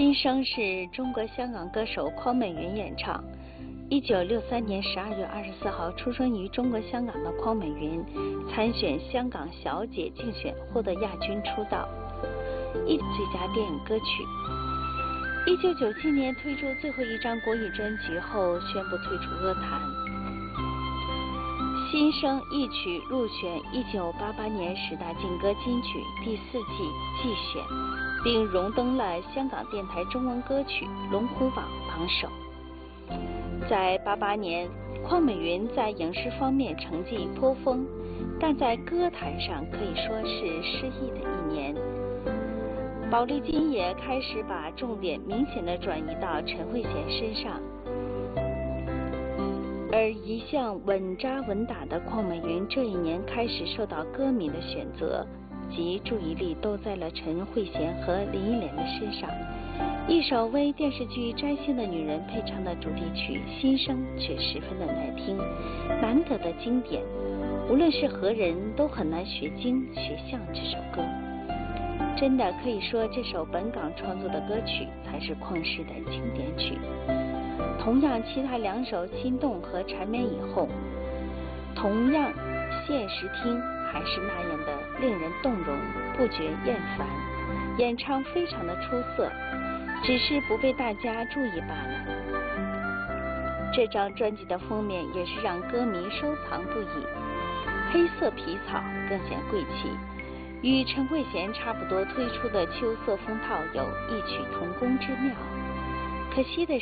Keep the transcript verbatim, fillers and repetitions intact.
新生是中国香港歌手邝美云演唱。一九六三年十二月二十四号出生于中国香港的邝美云，参选香港小姐竞选，获得亚军出道。一最佳电影歌曲。一九九七年推出最后一张国语专辑后，宣布退出歌坛。新生一曲入选一九八八年十大劲歌金曲第四季季选，并荣登了香港电台中文歌曲龙虎榜榜首。在八八年，邝美云在影视方面成绩颇丰，但在歌坛上可以说是失意的一年。宝丽金也开始把重点明显的转移到陈慧娴身上。而一向稳扎稳打的邝美云这一年开始受到歌迷的选择，及注意力都在了陈慧娴和林忆莲的身上。一首为电视剧《摘星的女人》配唱的主题曲《新生》却十分的耐听，难得的经典，无论是何人都很难学精学像这首歌。真的可以说，这首本港创作的歌曲才是邝氏的经典曲。同样，其他两首《心动》和《缠绵》以后，同样现实听还是那样的令人动容，不觉厌烦，演唱非常的出色，只是不被大家注意罢了。这张专辑的封面也是让歌迷收藏不已，黑色皮草更显贵气，与陈慧娴差不多推出的秋色风套有异曲同工之妙。可惜的